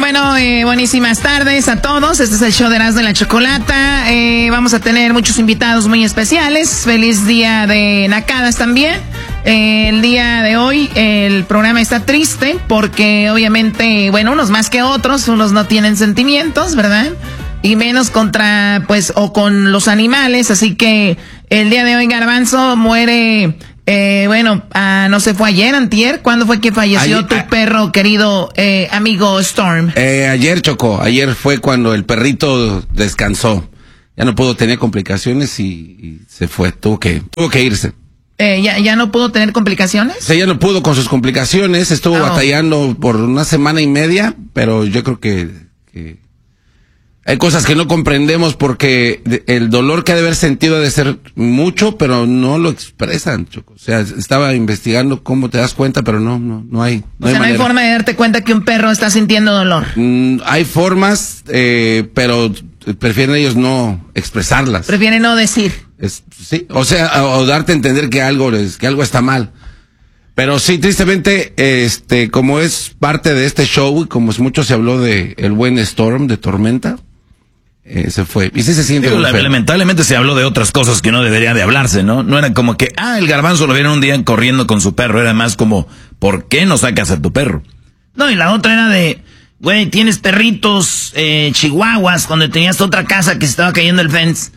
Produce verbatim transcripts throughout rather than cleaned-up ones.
Bueno, eh, buenísimas tardes a todos. Este es el show de Erasmo de la Chocolata. Eh, vamos a tener muchos invitados muy especiales. Feliz día de Nacadas también. Eh, el día de hoy el programa está triste porque obviamente, bueno, unos más que otros, unos no tienen sentimientos, ¿verdad? Y menos contra, pues, o con los animales. Así que el día de hoy Garbanzo muere... Eh, bueno, ah, no sé, fue ayer, antier. ¿Cuándo fue que falleció ayer, tu a... perro, querido eh, amigo Storm? Eh, ayer, Choco. Ayer fue cuando el perrito descansó. Ya no pudo tener complicaciones y, y se fue. Tuvo que, tuvo que irse. Eh, ¿ya, ¿Ya no pudo tener complicaciones? Sí, ya no pudo con sus complicaciones. Estuvo oh. batallando por una semana y media, pero yo creo que... que... hay cosas que no comprendemos porque el dolor que ha de haber sentido ha de ser mucho, pero no lo expresan, Choco. O sea, estaba investigando cómo te das cuenta, pero no, no, no hay. No o sea, hay no hay forma de darte cuenta que un perro está sintiendo dolor. Mm, hay formas, eh, pero prefieren ellos no expresarlas. Prefieren no decir. Es, sí, o sea, o, o darte a entender que algo, es, que algo está mal. Pero sí, tristemente, este, como es parte de este show y como mucho se habló de el buen Storm, de Tormenta, Eh, se fue. Y sí se siente. Digo, lamentablemente se habló de otras cosas que no debería de hablarse, ¿no? No era como que, ah, el Garbanzo lo vieron un día corriendo con su perro. Era más como, ¿por qué no sacas a tu perro? No, y la otra era de, güey, tienes perritos eh, chihuahuas, donde tenías otra casa que se estaba cayendo el fence,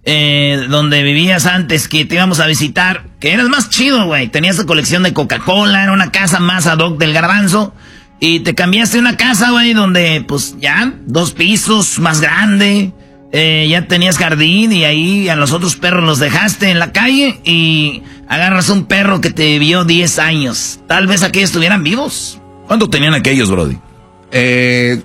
eh, donde vivías antes, que te íbamos a visitar, que eras más chido, güey. Tenías tu colección de Coca-Cola, era una casa más ad hoc del Garbanzo. Y te cambiaste a una casa, güey, donde, pues, ya, dos pisos, más grande, eh, ya tenías jardín y ahí a los otros perros los dejaste en la calle y agarras un perro que te vivió diez años. Tal vez aquellos estuvieran vivos. ¿Cuánto tenían aquellos, Brody? Eh,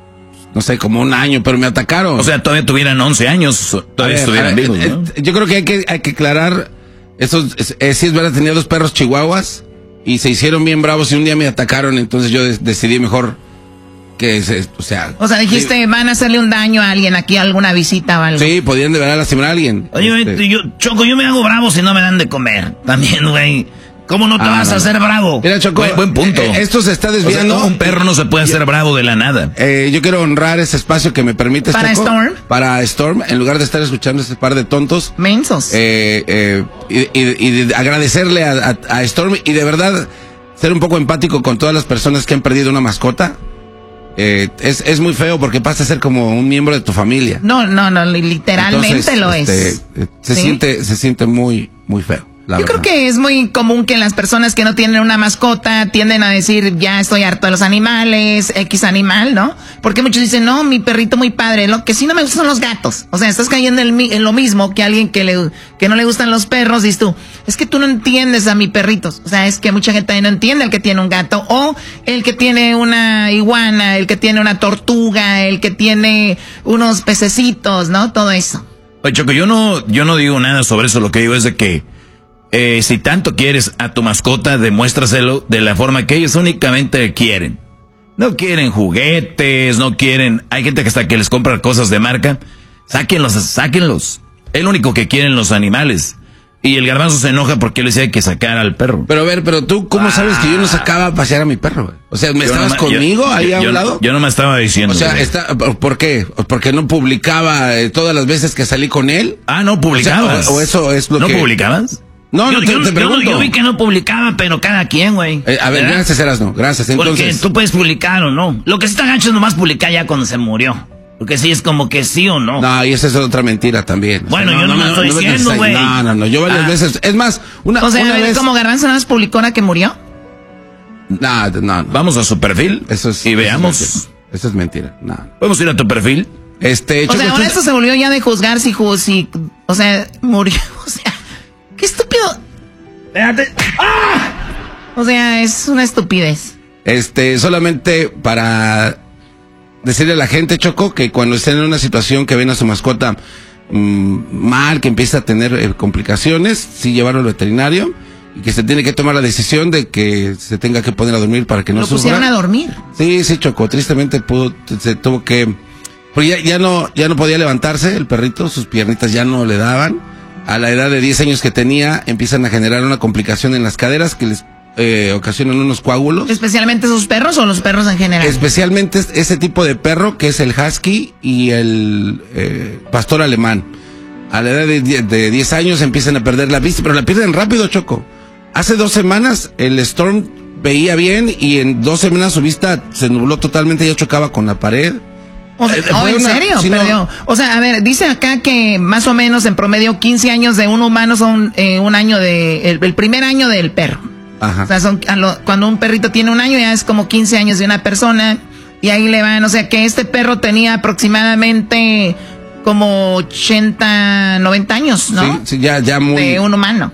no sé, como un año, pero me atacaron. O sea, todavía tuvieran once años, todavía ver, estuvieran ver, vivos, ¿no? eh, Yo creo que hay que, hay que aclarar, eso, eh, sí es verdad, tenía dos perros chihuahuas. Y se hicieron bien bravos y un día me atacaron, entonces yo de- decidí mejor que, se, o sea... O sea, dijiste, sí, van a hacerle un daño a alguien aquí, alguna visita o algo. Sí, podían de verdad lastimar a alguien. Oye, este... yo, Choco, yo me hago bravo si no me dan de comer. También, güey. ¿Cómo no te ah, vas no, a hacer bravo? Mira, Choco, buen, buen punto. Eh, esto se está desviando. O sea, un perro no se puede hacer bravo de la nada. Eh, yo quiero honrar ese espacio que me permite, ¿Para Choco, Storm? Para Storm, en lugar de estar escuchando ese par de tontos. Mensos. Eh, eh, y, y, y de agradecerle a, a, a Storm y de verdad... ser un poco empático con todas las personas que han perdido una mascota. Eh, es, es muy feo porque pasa a ser como un miembro de tu familia. No, no, no, literalmente Entonces, lo este, es. Eh, se ¿Sí? siente, se siente muy, muy feo. Yo verdad. creo que es muy común que las personas que no tienen una mascota tienden a decir, ya estoy harto de los animales, X animal, ¿no? Porque muchos dicen, no, mi perrito muy padre, lo que sí no me gustan son los gatos. O sea, estás cayendo en, en lo mismo que alguien que, le, que no le gustan los perros, dices tú, es que tú no entiendes a mis perritos. O sea, es que mucha gente no entiende el que tiene un gato, o el que tiene una iguana, el que tiene una tortuga, el que tiene unos pececitos, ¿no? Todo eso. Oye, Choco, yo no, yo no digo nada sobre eso, lo que digo es de que Eh, si tanto quieres a tu mascota, demuéstraselo de la forma que ellos únicamente quieren. No quieren juguetes, no quieren... Hay gente que hasta que les compra cosas de marca. Sáquenlos, sáquenlos. Es lo único que quieren los animales. Y el Garbanzo se enoja porque él decía hay que sacar al perro. Pero a ver, pero tú, ¿cómo ah. sabes que yo no sacaba a pasear a mi perro, güey? O sea, ¿me yo estabas no, conmigo yo, ahí yo, a un lado? Yo no me estaba diciendo. O sea, está, ¿por qué? ¿Porque no publicaba eh, todas las veces que salí con él? Ah, no publicabas. O, sea, o, o eso es lo ¿No que... ¿No publicabas? No, yo, no, te, yo, te pregunto. Yo, yo vi que no publicaba, pero cada quien, güey. Eh, a ver, ¿verdad? Gracias, Erasmo, gracias. Entonces... Porque tú puedes publicar o no. Lo que está gacho es nomás publicar ya cuando se murió. Porque sí es como que sí o no. No, y esa es otra mentira también. Bueno, o sea, yo no, no, no me estoy no, diciendo, güey. No, no, no, yo varias ah. veces... Es más, una, o sea, una vez... como Garbanzo nada más publicó una que murió. No, no, no. Vamos a su perfil eso es, y veamos. Eso es, eso es mentira. No. ¿Podemos ir a tu perfil? Este, o Choco, sea, ahora tú... esto se volvió ya de juzgar si, si... O sea, murió. O sea, qué estúpido... Espérate. ¡Ah! O sea, es una estupidez. Este, solamente para decirle a la gente, Choco, que cuando estén en una situación que ven a su mascota mmm, mal, que empieza a tener eh, complicaciones, sí llevarlo al veterinario y que se tiene que tomar la decisión de que se tenga que poner a dormir para que no sufra. ¿Lo pusieron a dormir? Sí, sí, Choco, tristemente pudo, se tuvo que... Porque ya, ya no, ya no podía levantarse el perrito, sus piernitas ya no le daban. A la edad de diez años que tenía, empiezan a generar una complicación en las caderas que les eh, ocasionan unos coágulos. ¿Especialmente esos perros o los perros en general? Especialmente ese tipo de perro que es el husky y el eh, pastor alemán. A la edad de diez años empiezan a perder la vista, pero la pierden rápido, Choco. Hace dos semanas el Storm veía bien y en dos semanas su vista se nubló totalmente, ya chocaba con la pared. O sea, oh, ¿en una, serio? Si no, o sea, a ver, dice acá que más o menos en promedio quince años de un humano son eh, un año de... El, el primer año del perro. Ajá. O sea, son, lo, cuando un perrito tiene un año ya es como quince años de una persona y ahí le van, o sea que este perro tenía aproximadamente como ochenta, noventa años, ¿no? Sí, sí, ya, ya muy... De un humano.